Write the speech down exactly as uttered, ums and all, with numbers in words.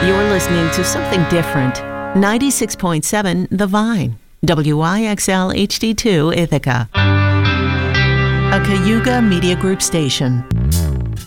You're listening to something different. ninety-six point seven The Vine, W I X L H D two Ithaca. A Cayuga Media Group station.